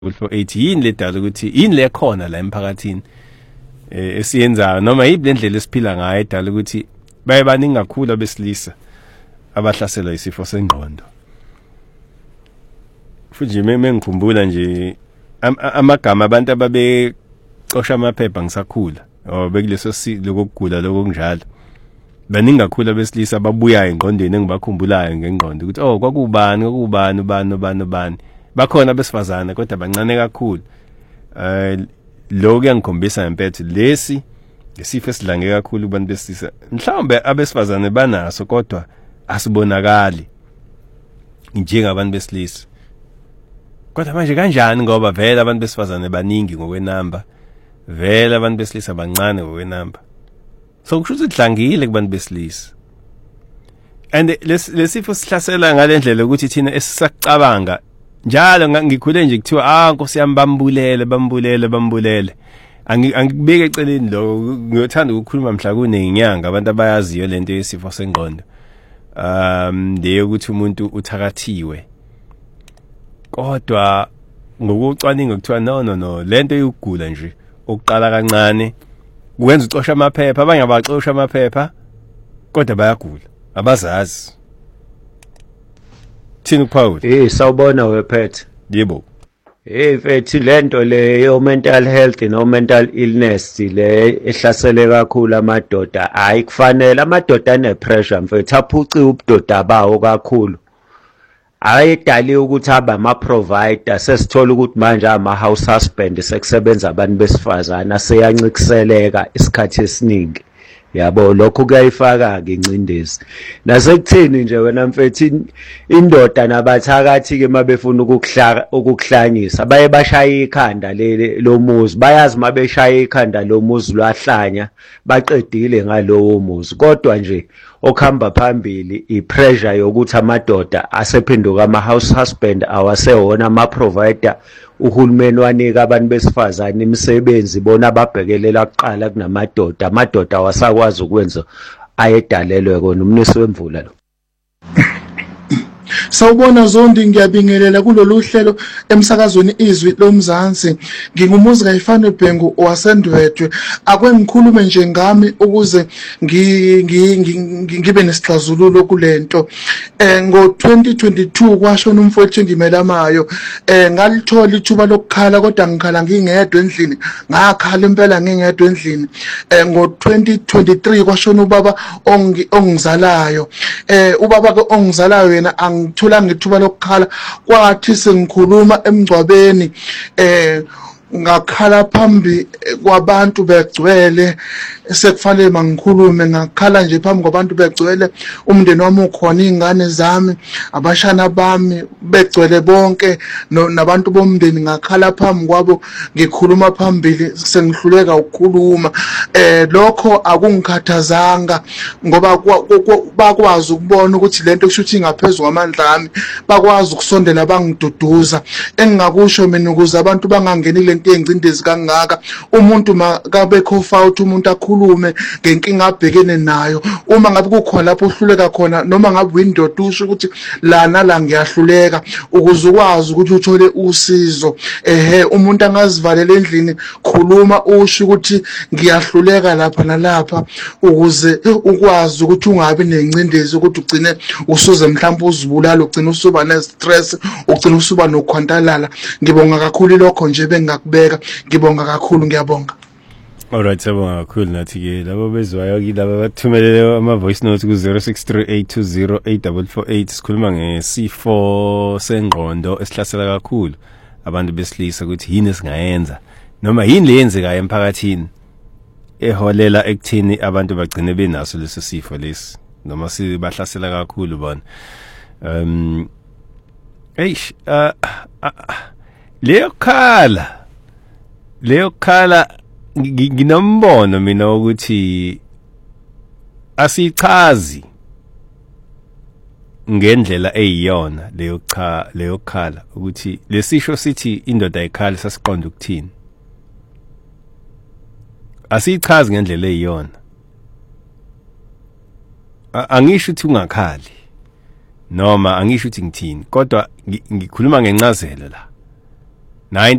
8 yini ledala ukuthi yini lekhona la emphakathini esiyenzayo noma yibi lendlela esiphila ngayo edala ukuthi baye baningi kakhulu abesilisa abahlaselwa isifo sengqondo. Futhi mengikhumbula nje amagama abantu ababe cosha amaphepha ngisakhula bekuleso lokugula lokunjalo. Baningi kakhulu abesilisa ababuyayo engqondweni engibakhumbulayo ngengqondo ukuthi ubani bakhona besifazana kodwa bancane kakhulu. Lo kuyangikhombisa ngempethu lesi ngesifo esidlange kakhulu kubantu besilisa. Mhlawumbe abesifazane banaso kodwa asibonakali njengabantu besilisa. Kodwa manje kanjani ngoba vele abantu besifazane baningi ngokwenamba, vele abantu besilisa bancane ngokwenamba. So kusho ukuthi dlangile kubantu besilisa. And lesifo sihlasela ngalendlela ukuthi thina esisacabanga njalo ngikhule nje kuthiwa Nkosi yami bambulele. Angikubeke eceleni lo ngiyothanda ukukhuluma mhla kunenyanga abantu abayaziyo lento yesifo sengqondo. Leyo ukuthi umuntu uthakathiwe. Kodwa ngokucwaninga kuthiwa no lento yokugula nje ukuqala kancane ukwenza ucosha amaphepha abanye abacosha amaphepha kodwa bayagula abazazi. Thina Paul sawubona wephethe. Yebo. Mfethu lento le yo mental health no mental illness le ehlasele kakhulu amadoda ayikufanele amadoda ane pressure mfethu aphuci ubudoda bawo kakhulu. Ayedali ukuthi aba ama provider sesithola ukuthi manje ama house husband sekusebenza abantu besifazana seyancikiseleka isikhathi esiningi. Yabo lokho kuyayifaka ke incindezi. Nasekuthini nje wena mfethu indoda nabathakathi ke mabefuna ukukuhlanyisa baye bashaya ikhanda lomuzi bayazi mabeshaya ikhanda lomuzi lwahlanya baqedile ngalowo muzi kodwa nje okhamba phambili ipressure yokuthi amadoda asephenduka ama house husband awasewona ama provider uhulumeni wanika abantu besifazane imisebenzi bona ababhekelela kuqala kunamadoda amadoda awasakwazi ukwenza ayedalelwe kona umnisi wemvula lo. Sawubona Zondi ngiyabingelela kulolu hlelo emsakazweni izwi lomzansi. Ngingumuzi kaYifane Bhengu wasendwedwe. Akwengikhulume nje ngami ukuze ngibe nesixazululo kulento. Ngo-2022 kwashona umfowethu engimelamayo. Ngalithola ithuba lokukhala kodwa ngikhala ngingedwa endlini. Ngakhala impela ngingedwa endlini. Ngo-2023 kwashona ubaba ongizalayo. Ubaba ke ongizalayo yena ngithola ngithuba lokukhala kwathi sengikhuluma emgcwabeni ngakhala phambi kwabantu begcwele sekufanele mangikhulume ngakhala nje phambi kwabantu begcwele umndeni wami ukhona izingane zami abashana bami begcwele bonke nabantu bomndeni ngakhala phambi kwabo ngikhuluma phambili sengihluleka ukukhuluma lokho akungikhathazanga ngoba bakwazi ukubona ukuthi lento kushuthi ingaphezulu kwamandla ami bakwazi ukusondela bangiduduza engingakusho mina ukuze abantu bangangeni ingcindezi kangaka umuntu makabe khofa umuntu akhulume ngenkinga abhekene nayo uma ngabe kukhona lapho uhluleka khona noma ngabe window usho ukuthi la nala ngiyahluleka ukuze ukwazi ukuthi uthole usizo umuntu angazivalela endlini khuluma usho ukuthi ngiyahluleka lapha nalapha ukuze ukwazi ukuthi ungabi nencindezi ukuthi ugcine usuze mhlawumbe uzibulala ugcine usuba nestress ugcine usuba nokhwantalala. Ngibonga kakhulu lokho nje bengakubeka ngibonga kakhulu ngiyabonga. Alright sabonga kakhulu nathi ke labo bezwayo kilabo bathumelele ama voice notes ku 0638208448 sikhuluma ngesifo sengqondo esihlasela kakhulu abantu besilisa ukuthi yini singayenza noma yini leyenzeka emphakathini eholela ekuthini abantu bagcine benaso leso sifo lesi noma sibahlasela kakhulu bona. Leyo khala nginombono mina ukuthi asichazi ngendlela eyiyona leyo khala ukuthi lesisho sithi indoda ayikhala sasiqonda ukuthini. Asichazi ngendlela eyiyona. Angisho ukuthi ungakhali noma angisho ukuthi ngithini kodwa ngikhuluma ngencazelo la 90